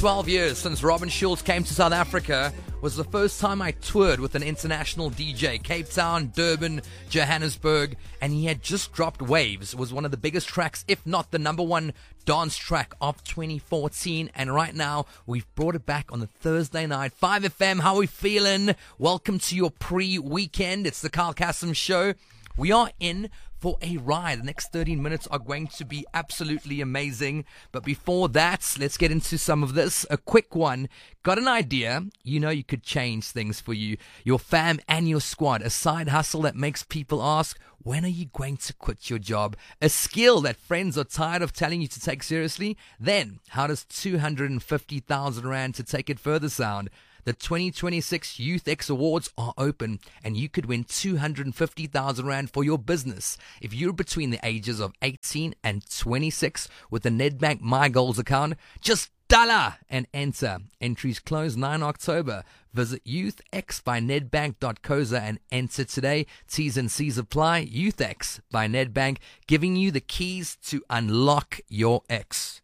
12 years since Robin Schulz came to South Africa was the first time I toured with an international DJ. Cape Town, Durban, Johannesburg, and he had just dropped Waves. It was one of the biggest tracks, if not the number one dance track of 2014. And right now, we've brought it back on the Thursday night. 5FM, how are we feeling? Welcome to your pre-weekend. It's the Kyle Kassem Show. We are in for a ride. The next 13 minutes are going to be absolutely amazing. But before that, let's get into some of this. A quick one. Got an idea? You know you could change things for you, your fam and your squad. A side hustle that makes people ask, when are you going to quit your job? A skill that friends are tired of telling you to take seriously? Then, how does 250,000 Rand to take it further sound? The 2026 Youth X Awards are open and you could win 250,000 Rand for your business. If you're between the ages of 18 and 26 with the Nedbank My Goals account, just dollar and enter. Entries close 9 October. Visit youthx by nedbank.co.za and enter today. T's and C's apply. YouthX by Nedbank, giving you the keys to unlock your X.